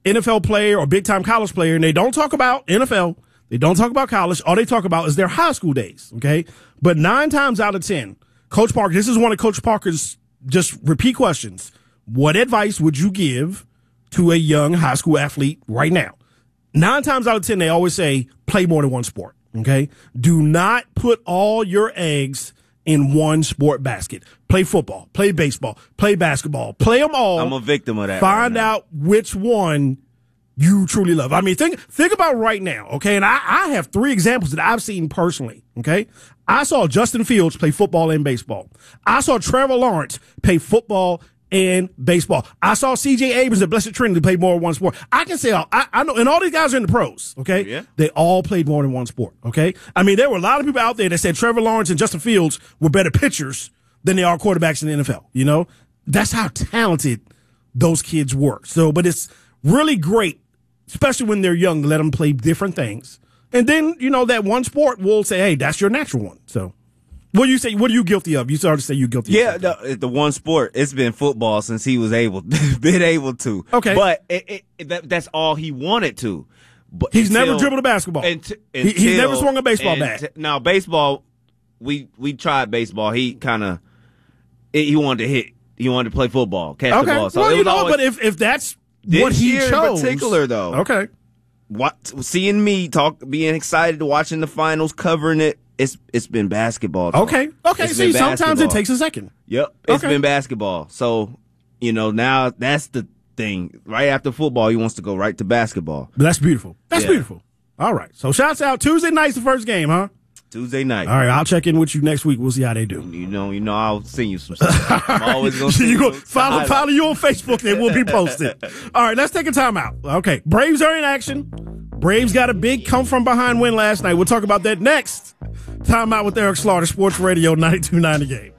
NFL player or big-time college player, and they don't talk about NFL, they don't talk about college, all they talk about is their high school days, okay? But 9 times out of 10, Coach Parker, this is one of Coach Parker's just repeat questions. What advice would you give to a young high school athlete right now? 9 times out of 10, they always say, play more than one sport, okay? Do not put all your eggs in one sport basket. Play football, play baseball, play basketball, play them all. I'm a victim of that. Find out which one you truly love. I mean, think about right now, okay? And I have 3 examples that I've seen personally, okay? I saw Justin Fields play football and baseball. I saw Trevor Lawrence play football and baseball. I saw C.J. Abrams at Blessed Trinity play more than one sport. I can say, I know, and all these guys are in the pros, okay? Yeah. They all played more than one sport, okay? I mean, there were a lot of people out there that said Trevor Lawrence and Justin Fields were better pitchers than they are quarterbacks in the NFL, you know? That's how talented those kids were. So, but it's really great, especially when they're young, to let them play different things. And then, you know, that one sport will say, hey, that's your natural one. So, what do you say? What are you guilty of? You started to say you're guilty of. Yeah, the one sport, it's been football since he was able to. Okay. But that's all he wanted to. But he's never dribbled a basketball. He's never swung a baseball bat. Now, baseball, we tried baseball. He kind of, he wanted to hit. He wanted to play football, catch the ball. So well, you know, but if that's what he chose. In particular, though. Okay. Seeing me being excited, watching the finals, covering it, it's been basketball. Okay. See, sometimes it takes a second. Yep. It's been basketball. So, you know, now that's the thing. Right after football, he wants to go right to basketball. That's beautiful. That's beautiful. All right. So, shouts out. Tuesday night's the first game, huh? Tuesday night. All right. I'll check in with you next week. We'll see how they do. You know, I'll send you some stuff. I'm always going to follow you on Facebook. They will be posted. All right. Let's take a time out. Okay. Braves are in action. Braves got a big come-from-behind win last night. We'll talk about that next. Time out with Eric Slaughter, Sports Radio 92.9 The Game.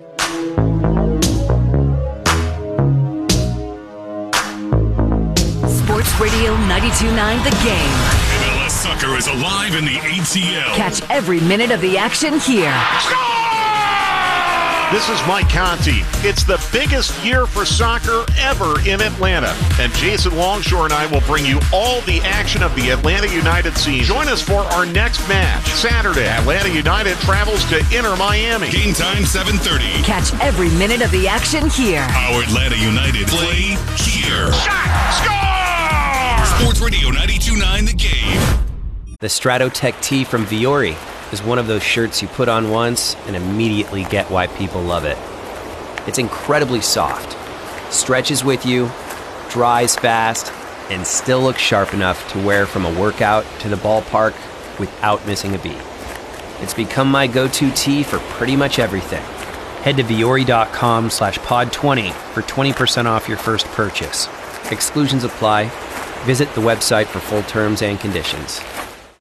Sports Radio 92.9 The Game. MLS soccer is alive in the ATL. Catch every minute of the action here. This is Mike Conti. It's the biggest year for soccer ever in Atlanta. And Jason Longshore and I will bring you all the action of the Atlanta United season. Join us for our next match. Saturday, Atlanta United travels to Inter Miami. Game time 7:30. Catch every minute of the action here. Our Atlanta United play here. Shot! Score! Sports Radio 92.9 The Game. The Stratotech tee from Viore is one of those shirts you put on once and immediately get why people love it. It's incredibly soft, stretches with you, dries fast, and still looks sharp enough to wear from a workout to the ballpark without missing a beat. It's become my go-to tee for pretty much everything. Head to Viore.com/pod20 for 20% off your first purchase. Exclusions apply. Visit the website for full terms and conditions.